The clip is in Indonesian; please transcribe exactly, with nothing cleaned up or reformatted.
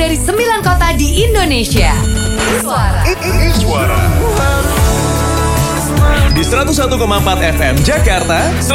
dari sembilan kota di Indonesia. Suara. Suara. Di seratus satu koma empat F M Jakarta.